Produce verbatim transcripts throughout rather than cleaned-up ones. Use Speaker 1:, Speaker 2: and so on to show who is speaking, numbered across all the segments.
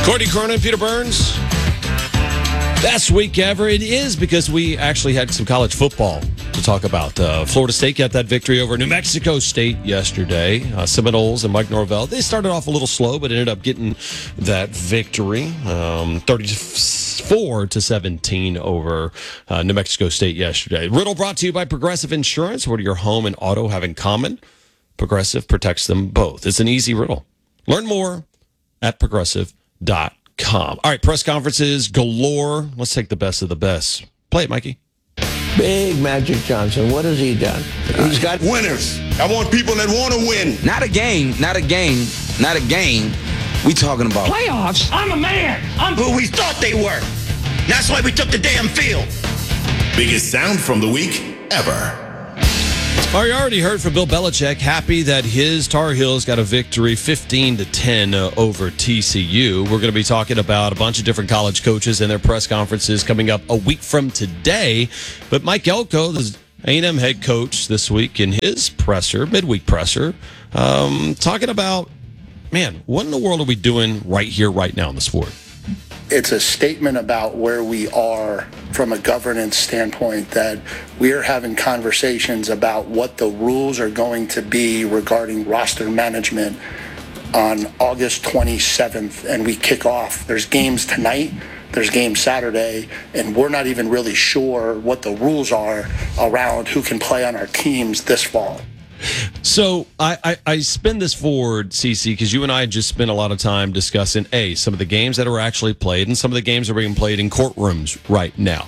Speaker 1: Courtney Cronin, Peter Burns. Best week ever. It is because we actually had some college football to talk about. Uh, Florida State got that victory over New Mexico State yesterday. Uh, Seminoles and Mike Norvell, they started off a little slow, but ended up getting that victory. Um, thirty-four to seventeen over uh, New Mexico State yesterday. Riddle brought to you by Progressive Insurance. What do your home and auto have in common? Progressive protects them both. It's an easy riddle. Learn more at progressive dot com. All right, press conferences galore. Let's take the best of the best. Play it, Mikey.
Speaker 2: Big Magic Johnson. What has he done? He's got
Speaker 3: winners. I want people that want to win.
Speaker 4: Not a game, not a game, not a game. We talking about
Speaker 5: playoffs. I'm a man. I'm
Speaker 3: who we thought they were. That's why we took the damn field.
Speaker 6: Biggest sound from the week ever.
Speaker 1: Well, you already heard from Bill Belichick, happy that his Tar Heels got a victory fifteen to ten uh, over T C U. We're going to be talking about a bunch of different college coaches and their press conferences coming up a week from today. But Mike Elko, the A and M head coach this week, in his presser, midweek presser, um, talking about, man, what in the world are we doing right here, right now in the sport?
Speaker 7: It's a statement about where we are from a governance standpoint, that we are having conversations about what the rules are going to be regarding roster management on August twenty-seventh, and we kick off. There's games tonight, there's games Saturday, and we're not even really sure what the rules are around who can play on our teams this fall.
Speaker 1: So I, I, I spin this forward, Cece, because you and I just spent a lot of time discussing, A, some of the games that are actually played and some of the games that are being played in courtrooms right now.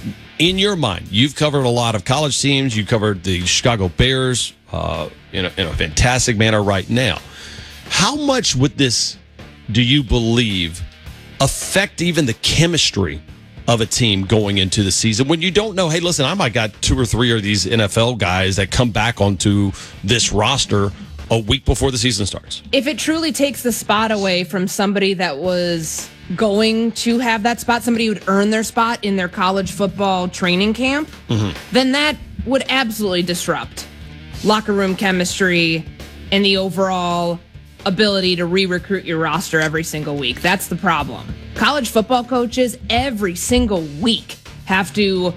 Speaker 1: In your mind, you've covered a lot of college teams. You covered the Chicago Bears uh, in, a, in a fantastic manner right now. How much would this, do you believe, affect even the chemistry of a team going into the season when you don't know, hey, listen, I might got two or three of these N F L guys that come back onto this roster a week before the season starts?
Speaker 8: If it truly takes the spot away from somebody that was going to have that spot, somebody who would earn their spot in their college football training camp, mm-hmm. then that would absolutely disrupt locker room chemistry and the overall ability to re-recruit your roster every single week. That's the problem. College football coaches every single week have to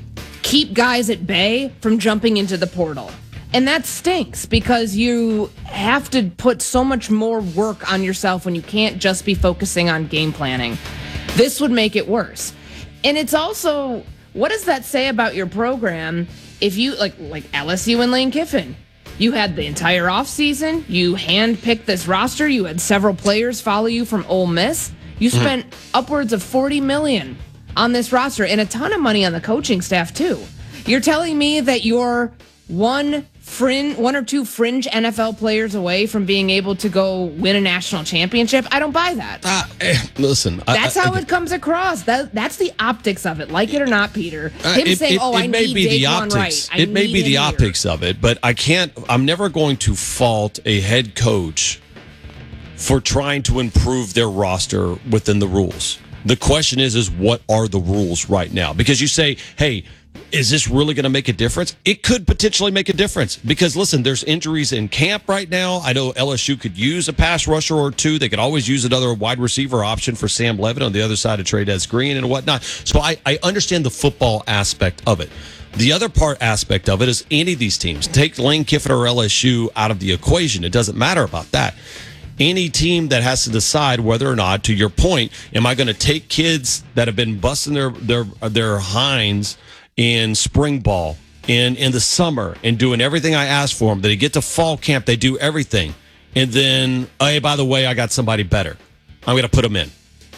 Speaker 8: keep guys at bay from jumping into the portal. And that stinks because you have to put so much more work on yourself when you can't just be focusing on game planning. This would make it worse. And it's also, what does that say about your program if you, like, like L S U and Lane Kiffin? You had the entire offseason. You handpicked this roster. You had several players follow you from Ole Miss. You spent mm-hmm. upwards of forty million dollars on this roster and a ton of money on the coaching staff, too. You're telling me that you're one fringe, one or two fringe N F L players away from being able to go win a national championship? I don't buy that.
Speaker 1: Uh, eh, listen.
Speaker 8: That's
Speaker 1: I, I,
Speaker 8: how I, it comes across. That That's the optics of it. Like it or not, Peter. Him
Speaker 1: uh, it,
Speaker 8: saying,
Speaker 1: it,
Speaker 8: oh,
Speaker 1: it
Speaker 8: I
Speaker 1: may
Speaker 8: need
Speaker 1: be the
Speaker 8: Daquan
Speaker 1: optics.
Speaker 8: Wright. I
Speaker 1: It may be the
Speaker 8: here.
Speaker 1: optics of it, but I can't, I'm never going to fault a head coach for trying to improve their roster within the rules. The question is, is what are the rules right now? Because you say, hey, is this really going to make a difference? It could potentially make a difference because, listen, there's injuries in camp right now. I know L S U could use a pass rusher or two. They could always use another wide receiver option for Sam Levitt on the other side of Trey'Dez Green and whatnot. So I, I understand the football aspect of it. The other part aspect of it is any of these teams. Take Lane Kiffin or L S U out of the equation. It doesn't matter about that. Any team that has to decide whether or not, to your point, am I going to take kids that have been busting their their their hinds in spring ball, in, in the summer, and doing everything I asked for them. They get to fall camp, they do everything. And then, hey, by the way, I got somebody better. I'm going to put them in.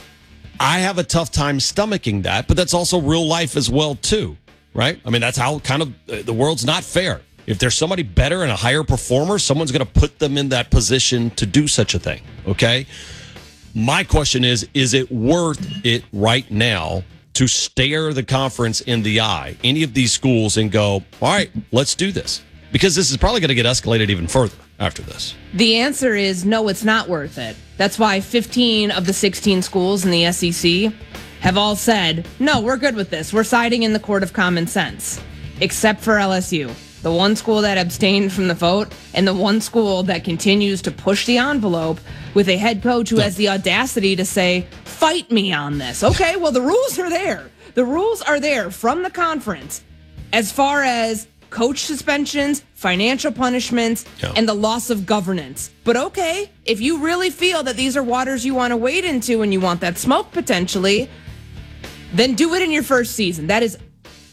Speaker 1: I have a tough time stomaching that, but that's also real life as well, too, right? I mean, that's how kind of uh, the world's not fair. If there's somebody better and a higher performer, someone's going to put them in that position to do such a thing, okay? My question is, is it worth it right now to stare the conference in the eye, any of these schools, and go, all right, let's do this? Because this is probably going to get escalated even further after this.
Speaker 8: The answer is no, it's not worth it. That's why fifteen of the sixteen schools in the S E C have all said, no, we're good with this. We're siding in the court of common sense, except for L S U. The one school that abstained from the vote and the one school that continues to push the envelope with a head coach who has the audacity to say, fight me on this. Okay, well, the rules are there. The rules are there from the conference as far as coach suspensions, financial punishments, yeah. and the loss of governance. But okay, if you really feel that these are waters you want to wade into and you want that smoke potentially, then do it in your first season. That is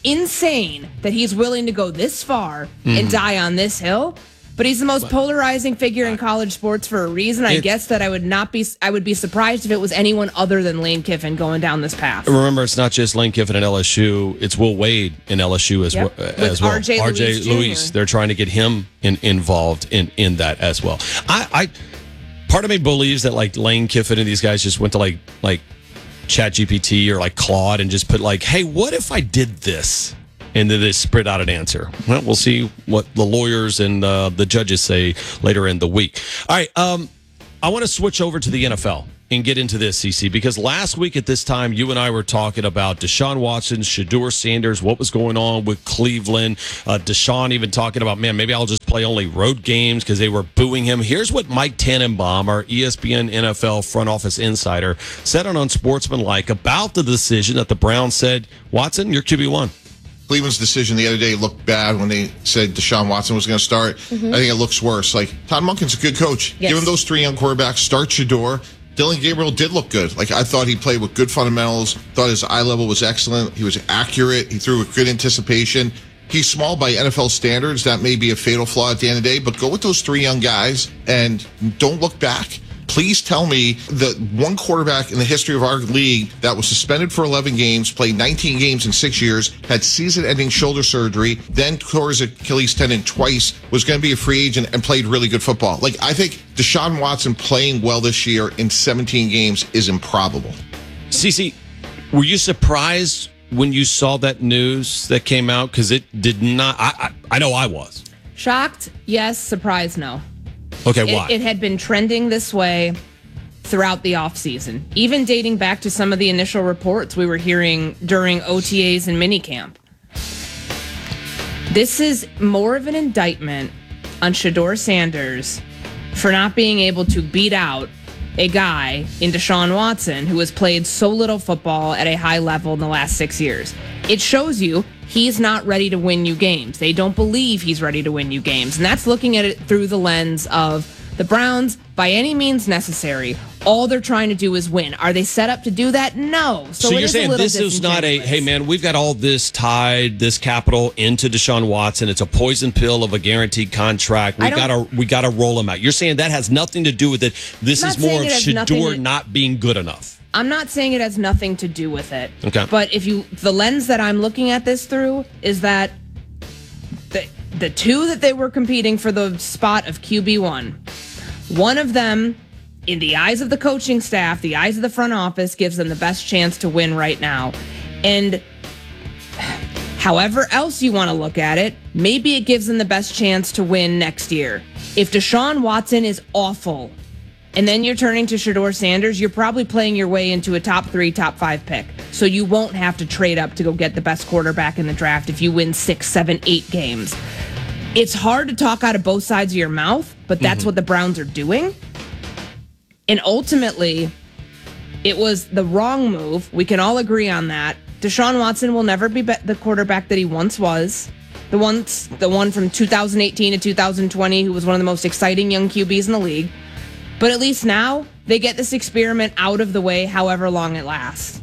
Speaker 8: insane that he's willing to go this far mm-hmm. and die on this hill. But he's the most but, polarizing figure in college sports for a reason. I guess that I would not be I would be surprised if it was anyone other than Lane Kiffin going down this path.
Speaker 1: Remember, it's not just Lane Kiffin in L S U. It's Will Wade in L S U as,
Speaker 8: yep.
Speaker 1: well, as well.
Speaker 8: R J Luis,
Speaker 1: Luis. They're trying to get him in, involved in, in that as well. I, I part of me believes that like Lane Kiffin and these guys just went to like like ChatGPT or like Claude and just put like, hey, what if I did this? And then they spit out an answer. Well, we'll see what the lawyers and uh, the judges say later in the week. All right, um, I want to switch over to the N F L and get into this, C C, because last week at this time, you and I were talking about Deshaun Watson, Shedeur Sanders, what was going on with Cleveland. Uh, Deshaun even talking about, man, maybe I'll just play only road games because they were booing him. Here's what Mike Tannenbaum, our E S P N N F L front office insider, said on Unsportsmanlike about the decision that the Browns said, Watson, you're Q B one.
Speaker 9: Cleveland's decision the other day looked bad when they said Deshaun Watson was going to start. Mm-hmm. I think it looks worse. Like, Todd Monken's a good coach. Yes. Give him those three young quarterbacks. Start Shedeur. Dylan Gabriel did look good. Like, I thought he played with good fundamentals. Thought his eye level was excellent. He was accurate. He threw with good anticipation. He's small by N F L standards. That may be a fatal flaw at the end of the day. But go with those three young guys and don't look back. Please tell me the one quarterback in the history of our league that was suspended for eleven games, played nineteen games in six years, had season-ending shoulder surgery, then tore his Achilles tendon twice, was going to be a free agent and played really good football. Like, I think Deshaun Watson playing well this year in seventeen games is improbable.
Speaker 1: Cece, were you surprised when you saw that news that came out? Because it did not. I, I I know I was.
Speaker 8: Shocked, yes. Surprised, no.
Speaker 1: Okay,
Speaker 8: it,
Speaker 1: why?
Speaker 8: It had been trending this way throughout the offseason, even dating back to some of the initial reports we were hearing during O T As and minicamp. This is more of an indictment on Shedeur Sanders for not being able to beat out a guy in Deshaun Watson who has played so little football at a high level in the last six years. It shows you he's not ready to win you games. They don't believe he's ready to win you games. And that's looking at it through the lens of the Browns, by any means necessary, all they're trying to do is win. Are they set up to do that? No. So,
Speaker 1: so
Speaker 8: it
Speaker 1: you're
Speaker 8: is
Speaker 1: saying
Speaker 8: a
Speaker 1: this is not a, hey, man, we've got all this tied, this capital into Deshaun Watson. It's a poison pill of a guaranteed contract. We got to we got to roll him out. You're saying that has nothing to do with it. This is more of Shedeur to, not being good enough.
Speaker 8: I'm not saying it has nothing to do with it.
Speaker 1: Okay.
Speaker 8: But if you, the lens that I'm looking at this through is that the the two that they were competing for the spot of Q B one, one of them, in the eyes of the coaching staff, the eyes of the front office, gives them the best chance to win right now. And however else you want to look at it, maybe it gives them the best chance to win next year. If Deshaun Watson is awful, and then you're turning to Shedeur Sanders, you're probably playing your way into a top three, top five pick. So you won't have to trade up to go get the best quarterback in the draft if you win six, seven, eight games. It's hard to talk out of both sides of your mouth, but that's mm-hmm. what the Browns are doing. And ultimately, it was the wrong move. We can all agree on that. Deshaun Watson will never be the quarterback that he once was. The once, the one from two thousand eighteen to two thousand twenty, who was one of the most exciting young Q Bs in the league. But at least now, they get this experiment out of the way, however long it lasts.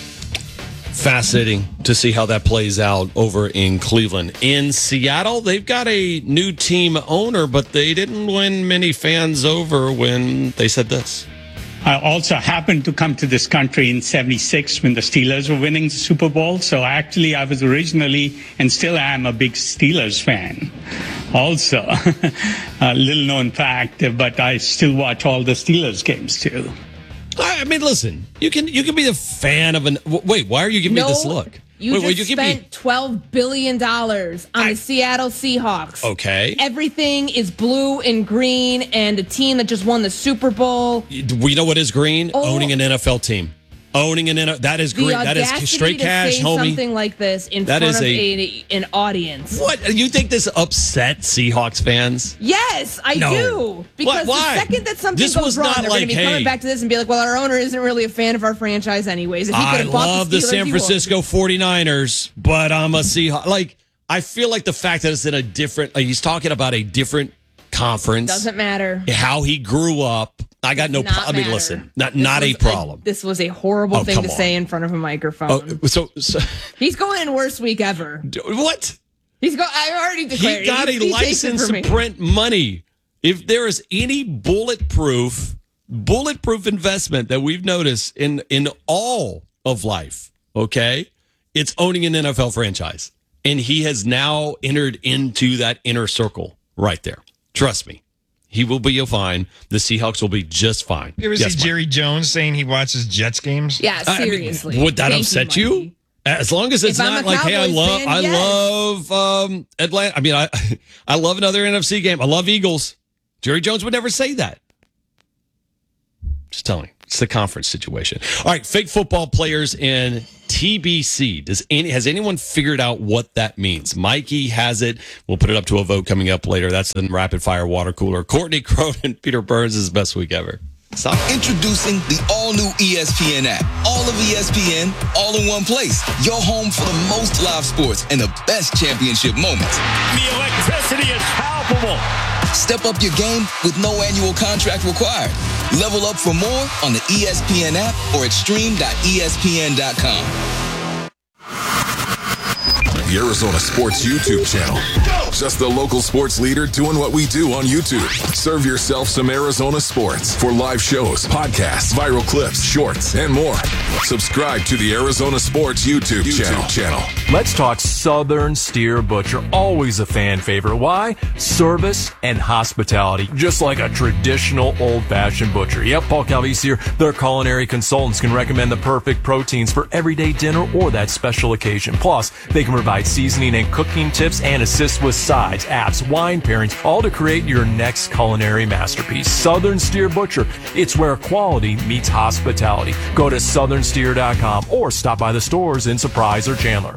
Speaker 1: Fascinating to see how that plays out over in Cleveland. In Seattle, they've got a new team owner, but they didn't win many fans over when they said this.
Speaker 10: I also happened to come to this country in seventy-six when the Steelers were winning the Super Bowl. So actually, I was originally and still am a big Steelers fan. Also, a little known fact, but I still watch all the Steelers games too.
Speaker 1: I mean, listen, you can you can be a fan of an. Wait, why are you giving
Speaker 8: no,
Speaker 1: me this look?
Speaker 8: You
Speaker 1: wait,
Speaker 8: just
Speaker 1: wait, you
Speaker 8: spent
Speaker 1: me...
Speaker 8: twelve billion dollars on I... the Seattle Seahawks.
Speaker 1: Okay.
Speaker 8: Everything is blue and green, and a team that just won the Super Bowl.
Speaker 1: We know what is green?
Speaker 8: Oh.
Speaker 1: Owning an N F L team. Owning an N F L. That is great.
Speaker 8: The
Speaker 1: That is
Speaker 8: audacity
Speaker 1: straight
Speaker 8: to
Speaker 1: cash,
Speaker 8: say
Speaker 1: homie.
Speaker 8: something like this in
Speaker 1: That
Speaker 8: front
Speaker 1: is
Speaker 8: of
Speaker 1: a-
Speaker 8: a, an audience.
Speaker 1: What? You think this upset Seahawks fans?
Speaker 8: Yes, I
Speaker 1: No.
Speaker 8: do. Because
Speaker 1: What? Why?
Speaker 8: the second that something
Speaker 1: This
Speaker 8: goes
Speaker 1: was
Speaker 8: wrong,
Speaker 1: not
Speaker 8: they're
Speaker 1: like,
Speaker 8: going to be
Speaker 1: hey,
Speaker 8: coming back to this and be like, well, our owner isn't really a fan of our franchise anyways. If he could
Speaker 1: I
Speaker 8: have bought
Speaker 1: love
Speaker 8: the,
Speaker 1: the
Speaker 8: Steelers,
Speaker 1: San
Speaker 8: he would.
Speaker 1: Francisco forty-niners, but I'm a Seahawks. Like, I feel like the fact that it's in a different, like he's talking about a different conference.
Speaker 8: Doesn't matter.
Speaker 1: How he grew up. I got no
Speaker 8: Not
Speaker 1: problem. I mean,
Speaker 8: matter.
Speaker 1: listen, not,
Speaker 8: This
Speaker 1: not a
Speaker 8: was
Speaker 1: problem.
Speaker 8: this was a horrible
Speaker 1: Oh,
Speaker 8: thing
Speaker 1: come
Speaker 8: to
Speaker 1: on.
Speaker 8: say in front of a microphone.
Speaker 1: Oh, so, so
Speaker 8: He's going in worst week ever.
Speaker 1: what?
Speaker 8: He's go. I already declared.
Speaker 1: He got
Speaker 8: He-
Speaker 1: a
Speaker 8: he takes it
Speaker 1: license
Speaker 8: from
Speaker 1: to
Speaker 8: me.
Speaker 1: print money. If there is any bulletproof, bulletproof investment that we've noticed in in all of life, okay, it's owning an N F L franchise, and he has now entered into that inner circle right there. Trust me, he will be fine. The Seahawks will be just fine.
Speaker 11: You ever
Speaker 1: Yes,
Speaker 11: see
Speaker 1: Mike.
Speaker 11: Jerry Jones saying he watches Jets games?
Speaker 8: Yeah,
Speaker 1: I mean,
Speaker 8: seriously.
Speaker 1: would that
Speaker 8: Thank
Speaker 1: upset
Speaker 8: you?
Speaker 1: you?
Speaker 8: Mikey.
Speaker 1: As long as it's
Speaker 8: If I'm
Speaker 1: not
Speaker 8: a
Speaker 1: like, hey, I
Speaker 8: Cowboys
Speaker 1: love,
Speaker 8: fan,
Speaker 1: I
Speaker 8: yes.
Speaker 1: love um, Atlanta. I mean, I, I love another N F C game. I love Eagles. Jerry Jones would never say that. Just telling you, it's the conference situation. All right, fake football players in T B C. Does any has anyone figured out what that means? Mikey has it. We'll put it up to a vote coming up later. That's the rapid fire water cooler. Courtney Cronin, Peter Burns is best week ever. Stop.
Speaker 4: Introducing the all-new E S P N app. All of E S P N, all in one place. Your home for the most live sports and the best championship moments.
Speaker 5: The electricity is palpable.
Speaker 4: Step up your game with no annual contract required. Level up for more on the E S P N app or at stream dot E S P N dot com.
Speaker 12: The Arizona Sports YouTube channel. Just the local sports leader doing what we do on YouTube. Serve yourself some Arizona sports for live shows, podcasts, viral clips, shorts, and more. Subscribe to the Arizona Sports YouTube, YouTube channel. channel.
Speaker 13: Let's talk Southern Steer Butcher. Always a fan favorite. Why? Service and hospitality. Just like a traditional old-fashioned butcher. Yep, Paul Calvise here. Their culinary consultants can recommend the perfect proteins for everyday dinner or that special occasion. Plus, they can provide seasoning and cooking tips and assist with sides, apps, wine pairings, all to create your next culinary masterpiece. Southern Steer Butcher. It's where quality meets hospitality. Go to southern steer dot com or stop by the stores in Surprise or Chandler.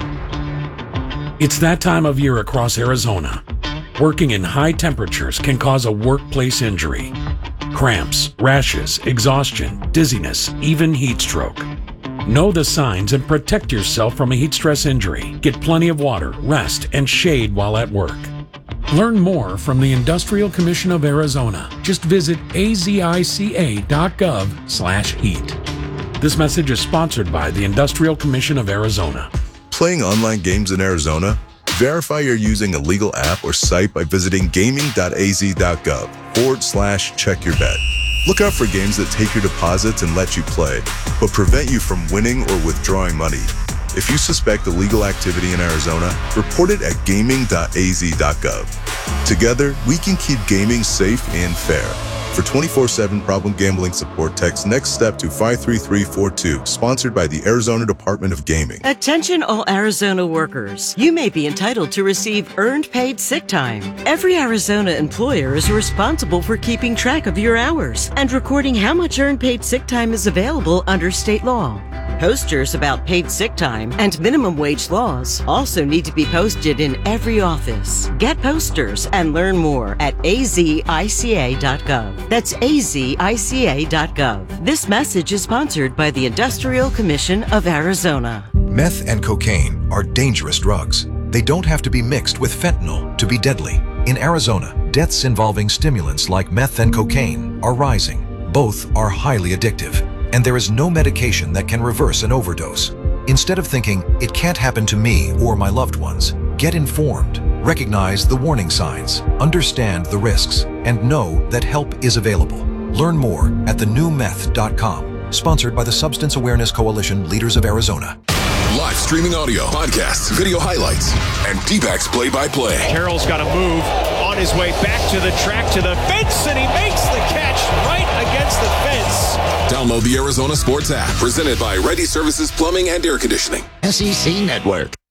Speaker 14: It's that time of year across Arizona. Working in high temperatures can cause a workplace injury. Cramps, rashes, exhaustion, dizziness, even heat stroke. Know the signs and protect yourself from a heat stress injury. Get plenty of water, rest, and shade while at work. Learn more from the Industrial Commission of Arizona. Just visit a z i c a dot gov slash heat. This message is sponsored by the Industrial Commission of Arizona.
Speaker 15: Playing online games in Arizona? Verify you're using a legal app or site by visiting gaming dot a z dot gov forward slash check your bet. Look out for games that take your deposits and let you play, but prevent you from winning or withdrawing money. If you suspect illegal activity in Arizona, report it at gaming dot a z dot gov. Together, we can keep gaming safe and fair. For twenty-four seven problem gambling support, text NEXT STEP to five three three four two, sponsored by the Arizona Department of Gaming.
Speaker 16: Attention all Arizona workers. You may be entitled to receive earned paid sick time. Every Arizona employer is responsible for keeping track of your hours and recording how much earned paid sick time is available under state law. Posters about paid sick time and minimum wage laws also need to be posted in every office. Get posters and learn more at a z i c a dot gov. That's a z i c a dot gov. This message is sponsored by the Industrial Commission of Arizona.
Speaker 17: Meth and cocaine are dangerous drugs. They don't have to be mixed with fentanyl to be deadly. In Arizona, deaths involving stimulants like meth and cocaine are rising. Both are highly addictive, and there is no medication that can reverse an overdose. Instead of thinking, it can't happen to me or my loved ones, get informed. Recognize the warning signs, understand the risks, and know that help is available. Learn more at the new meth dot com, sponsored by the Substance Awareness Coalition Leaders of Arizona.
Speaker 12: Live streaming audio, podcasts, video highlights, and D-backs play-by-play.
Speaker 18: Carroll's got to move on his way back to the track, to the fence, and he makes the catch right against the fence.
Speaker 12: Download the Arizona Sports app, presented by Ready Services Plumbing and Air Conditioning.
Speaker 3: S E C Network.